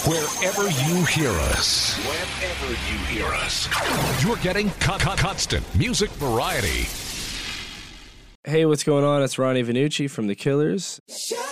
Wherever you hear us. Whenever you hear us. You're getting constant music variety. Hey, what's going on? It's Ronnie Vannucci from The Killers.